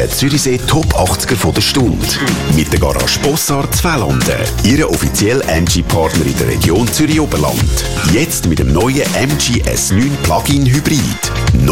der Zürichsee Top 80er von der Stunde. Mit der Garage Bossard Zwellanden. Ihre offizielle MG-Partner in der Region Zürich-Oberland. Jetzt mit dem neuen MG S9 Plug-in Hybrid.